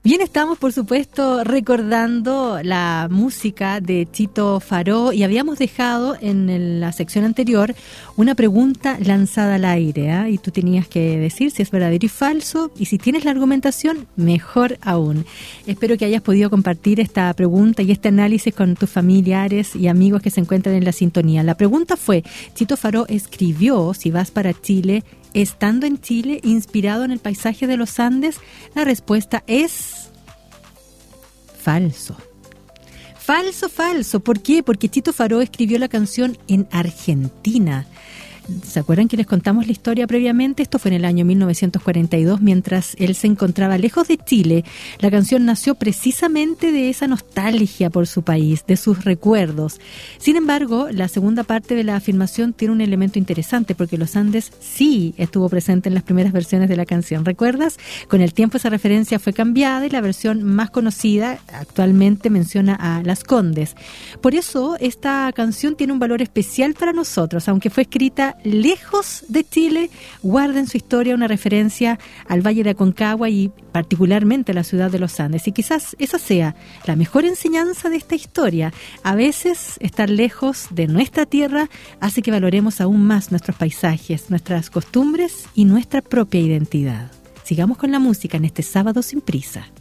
Bien, estamos por supuesto recordando la música de Tito Faró y habíamos dejado en la sección anterior una pregunta lanzada al aire, ¿eh? Y tú tenías que decir si es verdadero y falso, y si tienes la argumentación, mejor aún. Espero que hayas podido compartir esta pregunta y este análisis con tus familiares y amigos que se encuentran en la sintonía. La pregunta fue: Tito Faró escribió Si vas para Chile, estando en Chile, inspirado en el paisaje de los Andes. La respuesta es falso. Falso. ¿Por qué? Porque Tito Faró escribió la canción en Argentina. ¿Se acuerdan que les contamos la historia previamente? Esto fue en el año 1942, mientras él se encontraba lejos de Chile. La canción nació precisamente de esa nostalgia por su país, de sus recuerdos. Sin embargo, la segunda parte de la afirmación tiene un elemento interesante, porque Los Andes sí estuvo presente en las primeras versiones de la canción. ¿Recuerdas? Con el tiempo esa referencia fue cambiada y la versión más conocida actualmente menciona a Las Condes. Por eso, esta canción tiene un valor especial para nosotros, aunque fue escrita lejos de Chile, guarda en su historia una referencia al Valle de Aconcagua y particularmente a la ciudad de Los Andes. Y quizás esa sea la mejor enseñanza de esta historia. A veces estar lejos de nuestra tierra hace que valoremos aún más nuestros paisajes, nuestras costumbres y nuestra propia identidad. Sigamos con la música en este sábado sin prisa.